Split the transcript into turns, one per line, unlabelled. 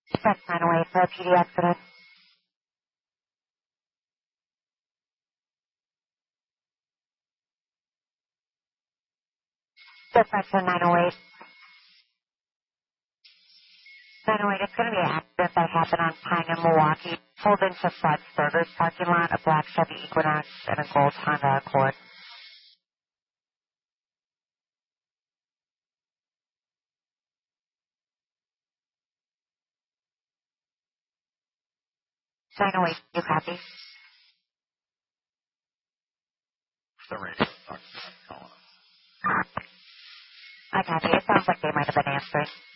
That's 908 for a PD accident. Dispatch 908. 908, it's going to be an accident that happened on Pine in Milwaukee. Pulled into Fud's Burgers parking lot, a black Chevy Equinox, and a gold Honda Accord. 908, you copy?
The radio. Calling.
I copy. It sounds like they might have been answering.